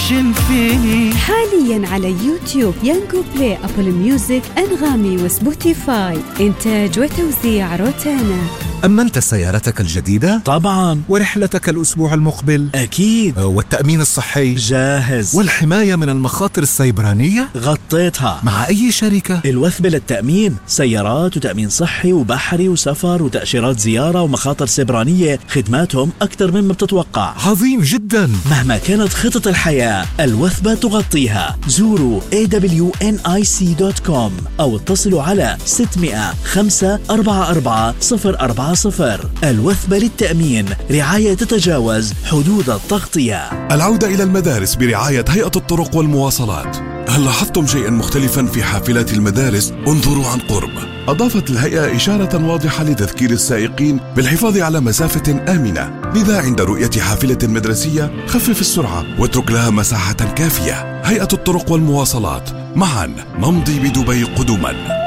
خشن فيني. حاليا على يوتيوب، يانجو بلاي، أبل ميوزك، أنغامي وسبوتيفاي. إنتاج وتوزيع روتانا. أمنت سيارتك الجديدة؟ طبعا. ورحلتك الأسبوع المقبل؟ أكيد. والتأمين الصحي؟ جاهز. والحماية من المخاطر السيبرانية؟ غطيتها. مع أي شركة؟ الوثبة للتأمين، سيارات وتأمين صحي وبحري وسفر وتأشيرات زيارة ومخاطر سيبرانية. خدماتهم أكثر مما بتتوقع. عظيم جدا. مهما كانت خطط الحياة، الوثبة تغطيها. زوروا awnic.com أو اتصلوا على 600-544-040. الوثبة للتأمين، رعاية تتجاوز حدود التغطية. العودة إلى المدارس برعاية هيئة الطرق والمواصلات. هل لاحظتم شيئا مختلفا في حافلات المدارس؟ انظروا عن قرب. أضافت الهيئة إشارة واضحة لتذكير السائقين بالحفاظ على مسافة آمنة، لذا عند رؤية حافلة مدرسية خفف السرعة واترك لها مساحة كافية. هيئة الطرق والمواصلات، معا نمضي بدبي قدما.